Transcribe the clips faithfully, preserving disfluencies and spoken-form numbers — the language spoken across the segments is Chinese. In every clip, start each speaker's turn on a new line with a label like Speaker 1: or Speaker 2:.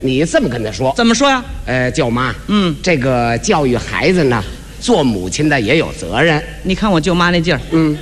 Speaker 1: 你这么跟他说，
Speaker 2: 怎么说呀？
Speaker 1: 呃，舅妈，
Speaker 2: 嗯，
Speaker 1: 这个教育孩子呢，做母亲的也有责任。
Speaker 2: 你看我舅妈那劲儿，
Speaker 1: 嗯，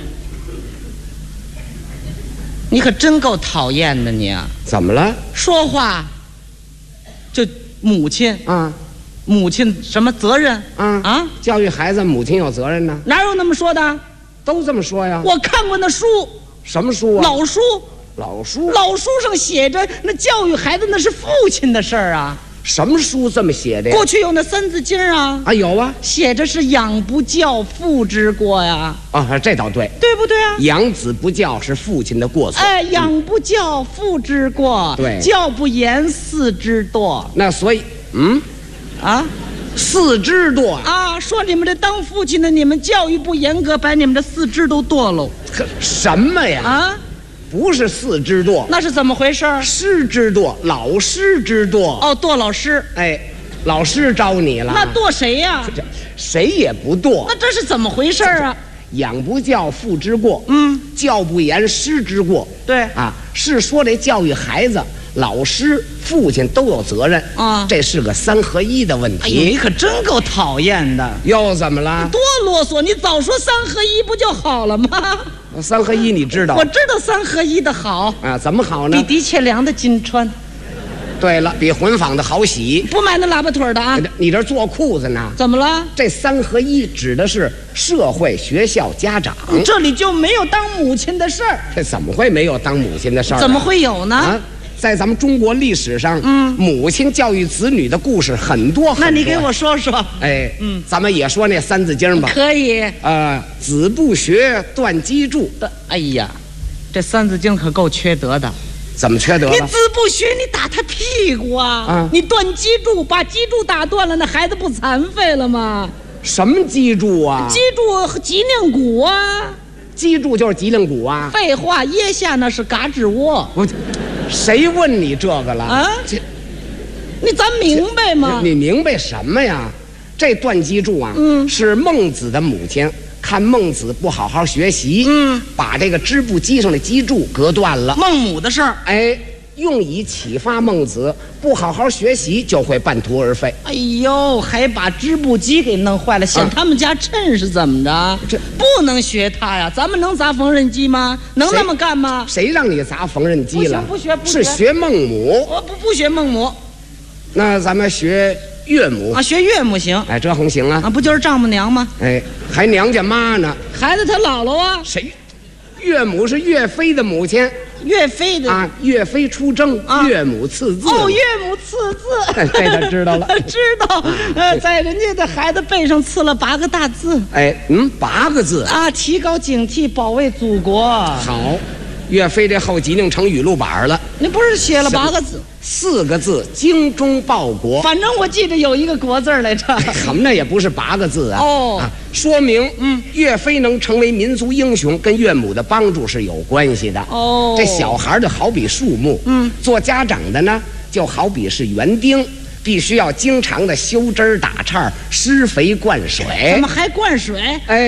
Speaker 2: 你可真够讨厌的你啊！
Speaker 1: 怎么了？
Speaker 2: 说话就母亲
Speaker 1: 啊，
Speaker 2: 母亲什么责任
Speaker 1: 啊
Speaker 2: 啊？
Speaker 1: 教育孩子，母亲有责任呢，
Speaker 2: 哪有那么说的？
Speaker 1: 都这么说呀。
Speaker 2: 我看过那书，
Speaker 1: 什么书啊？
Speaker 2: 老书，
Speaker 1: 老书。
Speaker 2: 老书上写着，那教育孩子那是父亲的事儿啊。
Speaker 1: 什么书这么写的呀？
Speaker 2: 过去有那《三字经》啊，
Speaker 1: 啊，有啊。
Speaker 2: 写着是养不教，父之过呀。
Speaker 1: 啊，这倒对，
Speaker 2: 对不对啊？
Speaker 1: 养子不教是父亲的过错。
Speaker 2: 哎，养不教，父之过。
Speaker 1: 对，
Speaker 2: 教不严，嗣之惰。
Speaker 1: 那所以，嗯，
Speaker 2: 啊，
Speaker 1: 嗣之惰
Speaker 2: 啊，说你们这当父亲的，你们教育不严格，把你们的四肢都堕喽。
Speaker 1: 什么呀？
Speaker 2: 啊，
Speaker 1: 不是四之惰，
Speaker 2: 那是怎么回事？
Speaker 1: 师之惰，老师之惰。
Speaker 2: 哦，堕老师。
Speaker 1: 哎，老师招你了。
Speaker 2: 那堕谁呀？
Speaker 1: 这谁也不堕。
Speaker 2: 那这是怎么回事啊？
Speaker 1: 养不教，父之过。
Speaker 2: 嗯，
Speaker 1: 教不严，师之过。
Speaker 2: 对
Speaker 1: 啊，是说这教育孩子，老师、父亲都有责任
Speaker 2: 啊，
Speaker 1: 这是个三合一的问题。
Speaker 2: 哎呦，你可真够讨厌的！
Speaker 1: 又怎么了？
Speaker 2: 多啰嗦！你早说三合一不就好了吗？
Speaker 1: 三合一你知道？
Speaker 2: 我知道三合一的好
Speaker 1: 啊，怎么好呢？
Speaker 2: 比的确良的金穿。
Speaker 1: 对了，比混纺的好洗。
Speaker 2: 不买那喇叭腿的啊！
Speaker 1: 你这做裤子呢？
Speaker 2: 怎么了？
Speaker 1: 这三合一指的是社会、学校、家长。
Speaker 2: 这里就没有当母亲的事儿。
Speaker 1: 这怎么会没有当母亲的事儿？
Speaker 2: 怎么会有呢？
Speaker 1: 啊，在咱们中国历史上，嗯，母亲教育子女的故事很多很多。
Speaker 2: 那你给我说说。
Speaker 1: 哎，嗯，咱们也说那《三字经》吧。
Speaker 2: 可以。
Speaker 1: 呃，子不学，断机杼。
Speaker 2: 哎呀，这《三字经》可够缺德的。
Speaker 1: 怎么缺德了？
Speaker 2: 你子不学，你打他屁股啊！啊，你断脊柱，把脊柱打断了，那孩子不残废了吗？
Speaker 1: 什么脊柱啊？
Speaker 2: 脊柱脊梁骨啊。
Speaker 1: 脊柱就是脊梁骨啊。
Speaker 2: 废话，腋下那是嘎吱窝。
Speaker 1: 我，谁问你这个了？
Speaker 2: 啊，这，你咱明白吗？
Speaker 1: 你明白什么呀？这断脊柱啊，嗯，是孟子的母亲看孟子不好好学习，嗯，把这个织布机上的脊柱割断了。
Speaker 2: 孟母的事儿，
Speaker 1: 哎，用以启发孟子不好好学习就会半途而废。
Speaker 2: 哎呦，还把织布机给弄坏了，嫌他们家趁是怎么着？这不能学他呀！咱们能砸缝纫机吗？能那么干吗？
Speaker 1: 谁让你砸缝纫机了？
Speaker 2: 不学不学，
Speaker 1: 是学孟母。
Speaker 2: 我不不学孟母，
Speaker 1: 那咱们学岳母
Speaker 2: 啊，学岳母行。
Speaker 1: 哎，这行行啊！
Speaker 2: 啊，不就是丈母娘吗？
Speaker 1: 哎，还娘家妈呢。
Speaker 2: 孩子他姥姥啊。
Speaker 1: 谁？岳母是岳飞的母亲。
Speaker 2: 岳飞的
Speaker 1: 啊，岳飞出征，啊、岳母赐字。
Speaker 2: 哦，岳母赐字，
Speaker 1: 这他知道了。
Speaker 2: 知道，呃，在人家的孩子背上刺了八个大字。
Speaker 1: 哎，嗯，八个字
Speaker 2: 啊，提高警惕，保卫祖国。
Speaker 1: 好，岳飞这后脊梁成语录板了。
Speaker 2: 你不是写了八个字？
Speaker 1: 四个字，精忠报国。
Speaker 2: 反正我记得有一个国字来着。
Speaker 1: 我们那也不是八个字啊。
Speaker 2: 哦，
Speaker 1: 啊，说明，嗯，岳飞能成为民族英雄，跟岳母的帮助是有关系的。
Speaker 2: 哦，
Speaker 1: 这小孩就好比树木，嗯，做家长的呢，就好比是园丁，必须要经常的修枝打杈、施肥灌水。
Speaker 2: 怎么还灌水？
Speaker 1: 哎。